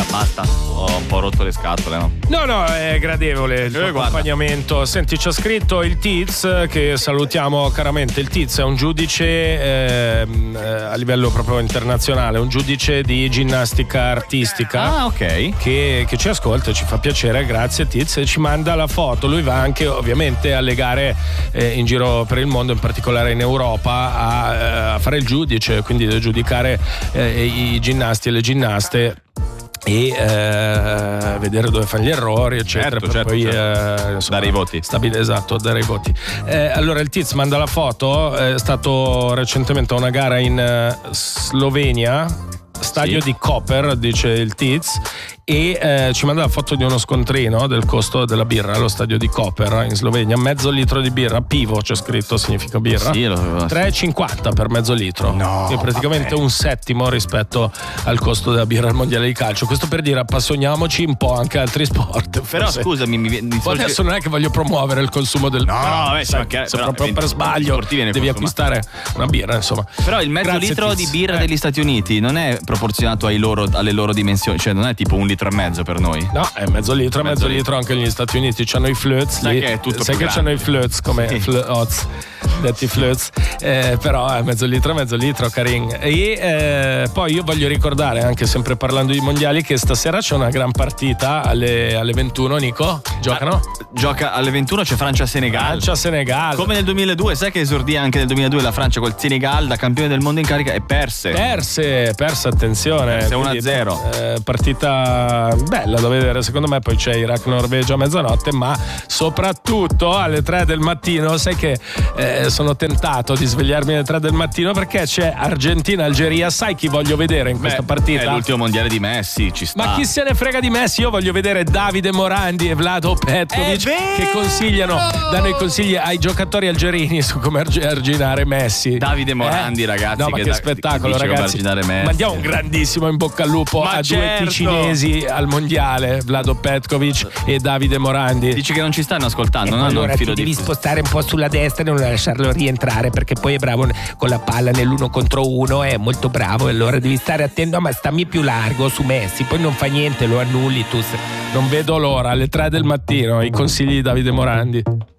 Basta, ho un po' rotto le scatole, no? No, è gradevole il tuo accompagnamento. Senti, ci ha scritto il Tiz, che salutiamo caramente. Il Tiz è un giudice a livello proprio internazionale, un giudice di ginnastica artistica. Ok. Che ci ascolta, ci fa piacere, grazie Tiz, e ci manda la foto. Lui va anche ovviamente alle gare in giro per il mondo, in particolare in Europa, a fare il giudice, quindi a giudicare i ginnasti e le ginnaste e vedere dove fanno gli errori, eccetera, per poi insomma, dare i voti. Esatto, dare i voti. Allora il Tiz manda la foto, è stato recentemente a una gara in Slovenia, stadio di Koper, dice il Tiz, e ci manda la foto di uno scontrino del costo della birra allo stadio di Koper in Slovenia. Mezzo litro di birra, pivo c'è scritto, significa birra, sì, 3,50 per mezzo litro, che è praticamente un settimo rispetto al costo della birra al mondiale di calcio. Questo per dire, appassioniamoci un po' anche a altri sport. Però forse. scusami, adesso non è che voglio promuovere il consumo del se proprio per sbaglio devi acquistare una birra, insomma. Però il mezzo litro di birra degli Stati Uniti non è proporzionato alle loro dimensioni, cioè non è tipo 1,5 litri per noi. No, è mezzo litro anche negli Stati Uniti c'hanno i flöz. Sai che è tutto sai che c'hanno i flöz come flöz, detti flöz, però è mezzo litro Karin. E poi io voglio ricordare, anche sempre parlando di mondiali, che stasera c'è una gran partita alle 21. Nico, giocano? Gioca alle 21, c'è Francia-Senegal. Come nel 2002, sai che esordì anche nel 2002 la Francia col Senegal da campione del mondo in carica e perse, attenzione, perse 1-0. Partita bella da vedere, secondo me. Poi c'è Iraq-Norvegia a mezzanotte, ma soprattutto alle 3 del mattino. Sai che sono tentato di svegliarmi alle 3 del mattino perché c'è Argentina-Algeria. Sai chi voglio vedere in questa partita? È l'ultimo mondiale di Messi, ci sta. Ma chi se ne frega di Messi? Io voglio vedere Davide Morandi e Vlado Petkovic che danno i consigli ai giocatori algerini su come arginare Messi. Davide Morandi, ragazzi, no, ma che spettacolo, ragazzi. Mandiamo un grandissimo in bocca al lupo a due ticinesi al mondiale, Vlado Petkovic e Davide Morandi. Dici che non ci stanno ascoltando, no? Allora ti devi spostare un po' sulla destra e non lasciarlo rientrare, perché poi è bravo con la palla nell'1 contro 1, è molto bravo, e allora devi stare attento. No, ma stammi più largo su Messi, poi non fa niente, lo annulli tu. Non vedo l'ora, alle 3 del mattino, i consigli di Davide Morandi.